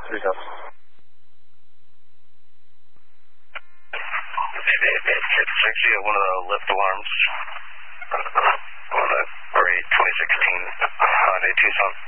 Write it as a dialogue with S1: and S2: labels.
S1: 3000.
S2: It's actually one of the lift alarms on the grade 2016 Hyundai Tucson.